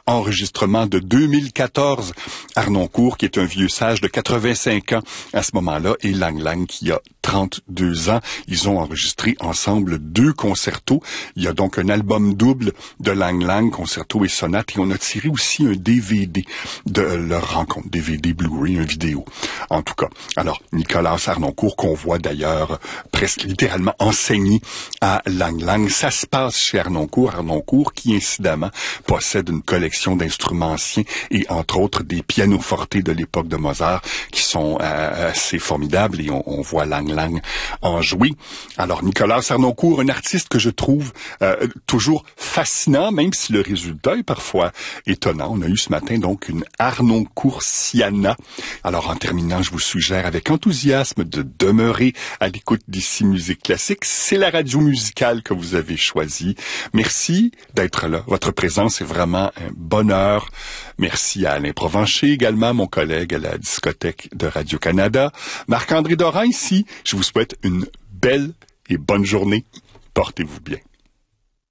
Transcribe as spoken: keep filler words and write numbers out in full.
enregistrement de deux mille quatorze. Arnoncourt, qui est un vieux sage de quatre-vingt-cinq ans à ce moment-là, et Lang Lang, qui a trente-deux ans. Ils ont enregistré ensemble deux concertos. Il y a donc un album double de Lang Lang, concerto et sonate, et on a tiré aussi un D V D de leur rencontre, D V D Blu-ray, un vidéo. En tout cas, alors Nicolas Arnoncourt, qu'on voit d'ailleurs presque littéralement enseigner à Lang Lang, ça se passe chez Arnoncourt, Arnoncourt qui incidemment possède une collection d'instruments anciens et entre autres des pianofortés de l'époque de Mozart qui sont euh, assez formidables, et on, on voit Lang Lang en jouer. Alors Nicolas Arnoncourt, un artiste que je trouve euh, toujours fascinant, même si le résultat est parfois étonnant. On a eu ce matin donc une Arnoncourtiana. Alors en terminant, je vous suggère avec enthousiasme de demeurer à l'écoute d'ici Musique Classique. C'est la radio musicale que vous avez choisie. Merci d'être là. Votre présence est vraiment un bonheur. Merci à Alain Provencher, également mon collègue à la discothèque de Radio-Canada. Marc-André Dorin ici. Je vous souhaite une belle et bonne journée. Portez-vous bien.